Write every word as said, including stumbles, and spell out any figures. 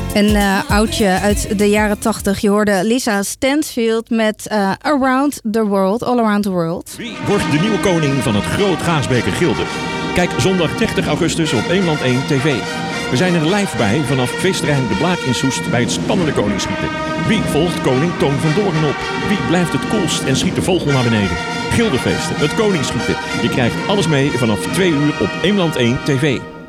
Een uh, oudje uit de jaren tachtig. Je hoorde Lisa Stansfield met uh, Around the World, All Around the World. Wie wordt de nieuwe koning van het Groot Gaasbeker Gilde? Kijk zondag dertig augustus op één land één tv. We zijn er live bij vanaf feestterrein De Blaak in Soest bij het spannende koningsschieten. Wie volgt koning Toon van Doorn op? Wie blijft het koelst en schiet de vogel naar beneden? Gildefeesten, het koningsschieten. Je krijgt alles mee vanaf twee uur op één land één tv.